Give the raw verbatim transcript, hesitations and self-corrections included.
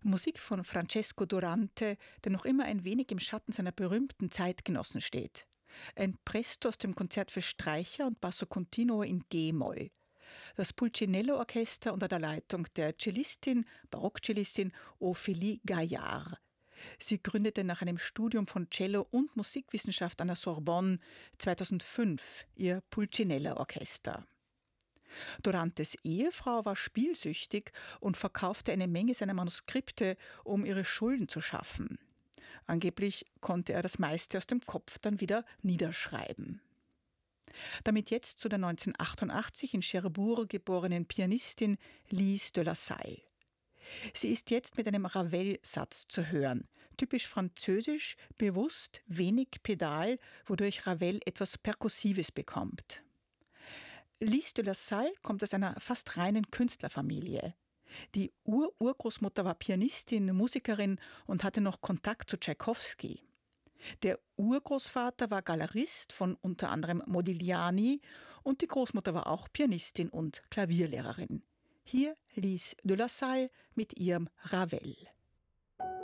Musik von Francesco Durante, der noch immer ein wenig im Schatten seiner berühmten Zeitgenossen steht. Ein Presto aus dem Konzert für Streicher und Basso Continuo in G-Moll. Das Pulcinello-Orchester unter der Leitung der Cellistin, Barockcellistin Ophélie Gaillard. Sie gründete nach einem Studium von Cello und Musikwissenschaft an der Sorbonne zweitausendfünf ihr Pulcinella-Orchester. Durantes Ehefrau war spielsüchtig und verkaufte eine Menge seiner Manuskripte, um ihre Schulden zu schaffen. Angeblich konnte er das meiste aus dem Kopf dann wieder niederschreiben. Damit jetzt zu der neunzehnhundertachtundachtzig in Cherbourg geborenen Pianistin Lise de la Salle. Sie ist jetzt mit einem Ravel-Satz zu hören, typisch französisch, bewusst, wenig Pedal, wodurch Ravel etwas Perkussives bekommt. Lise de la Salle kommt aus einer fast reinen Künstlerfamilie. Die Ur-Urgroßmutter war Pianistin, Musikerin und hatte noch Kontakt zu Tschaikowski. Der Urgroßvater war Galerist von unter anderem Modigliani und die Großmutter war auch Pianistin und Klavierlehrerin. Hier Lise de la Salle mit ihrem Ravel.